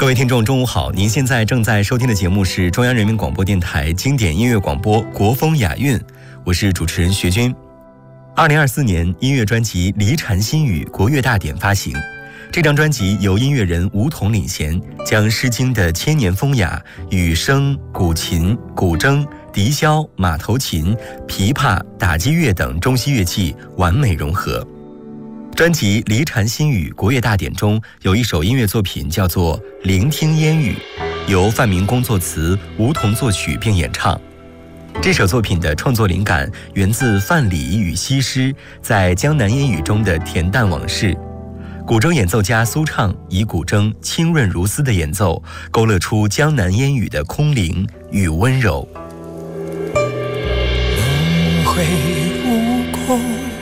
各位听众，中午好！您现在正在收听的节目是中央人民广播电台经典音乐广播《国风雅韵》，我是主持人学军。2024年音乐专辑《离禅心语》国乐大典发行。这张专辑由音乐人吴彤领衔，将《诗经》的千年风雅与笙、古琴、古筝、笛箫、马头琴、琵琶、打击乐等中西乐器完美融合。专辑《离禅心语》国乐大典中有一首音乐作品叫做《聆听烟雨》，由范明公作词，吴彤作曲并演唱。这首作品的创作灵感源自范蠡与西施在《江南烟雨》中的恬淡往事。古筝演奏家苏畅以古筝清润如丝的演奏，勾勒出江南烟雨的空灵与温柔。 梦回